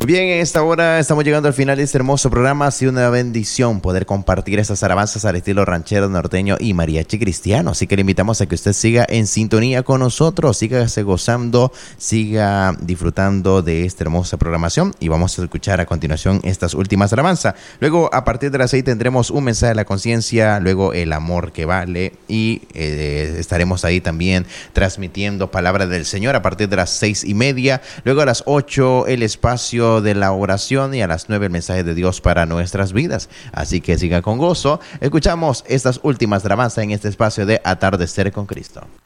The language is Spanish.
Bien, en esta hora estamos llegando al final de este hermoso programa. Ha sido una bendición poder compartir estas alabanzas al estilo ranchero, norteño y mariachi cristiano. Así que le invitamos a que usted siga en sintonía con nosotros, sígase gozando, siga disfrutando de esta hermosa programación. Y vamos a escuchar a continuación estas últimas alabanzas. Luego, a partir de las 6 tendremos un mensaje de la conciencia, luego el amor que vale, y estaremos ahí también transmitiendo palabra del Señor a partir de las 6:30. Luego a las 8 el espacio de la oración y a las 9 el mensaje de Dios para nuestras vidas. Así que siga con gozo. Escuchamos estas últimas alabanzas en este espacio de Atardecer con Cristo.